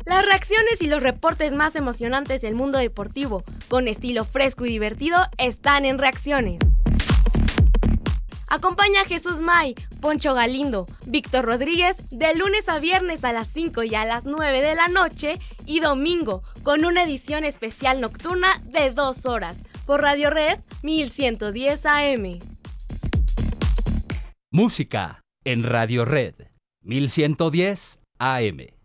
Las reacciones y los reportes más emocionantes del mundo deportivo, con estilo fresco y divertido, están en Reacciones. Acompaña a Jesús May, Poncho Galindo, Víctor Rodríguez de lunes a viernes a las 5 y a las 9 de la noche y domingo con una edición especial nocturna de 2 horas por Radio Red 1110 AM. Música en Radio Red 1110 AM.